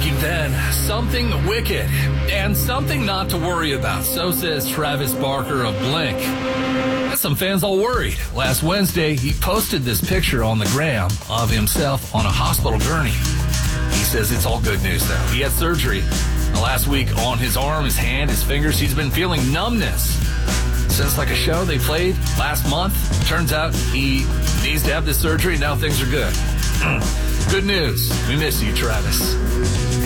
Thinking then, something wicked and something not to worry about. So says Travis Barker of Blink. Got some fans all worried. Last Wednesday, he posted this picture on the gram of himself on a hospital gurney. He says it's all good news, though. He had surgery last week on his arm, his hand, his fingers. He's been feeling numbness since like a show they played last month. Turns out he needs to have this surgery. Now things are good. Good news. We miss you, Travis.